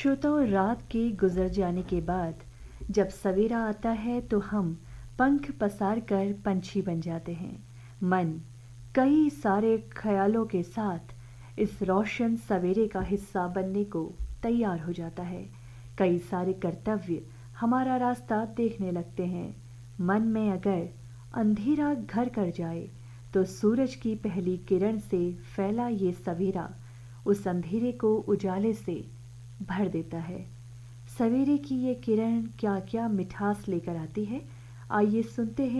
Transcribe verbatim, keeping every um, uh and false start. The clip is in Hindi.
श्रोताओं, रात के गुजर जाने के बाद जब सवेरा आता है तो हम पंख पसार कर पंछी बन जाते हैं। मन कई सारे ख्यालों के साथ इस रोशन सवेरे का हिस्सा बनने को तैयार हो जाता है। कई सारे कर्तव्य हमारा रास्ता देखने लगते हैं। मन में अगर अंधेरा घर कर जाए तो सूरज की पहली किरण से फैला ये सवेरा उस अंधेरे को उजाले से भर देता है। सवेरे की ये किरण क्या क्या मिठास लेकर आती है, आइए सुनते हैं